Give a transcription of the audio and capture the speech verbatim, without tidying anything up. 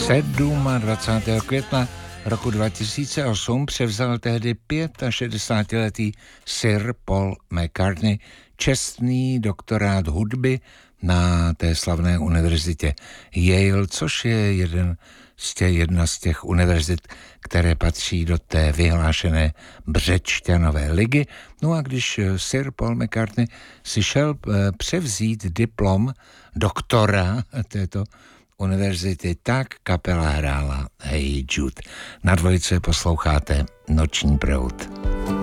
dvacátého sedmého května roku dva tisíce osm převzal tehdy šedesátiletý Sir Paul McCartney čestný doktorát hudby na té slavné univerzitě Yale, což je jeden z těch, jedna z těch univerzit, které patří do té vyhlášené Břečťanové ligy. No a když Sir Paul McCartney si šel převzít diplom doktora této univerzity, tak kapela hrála Hey Jude. Na dvojce posloucháte Noční proud.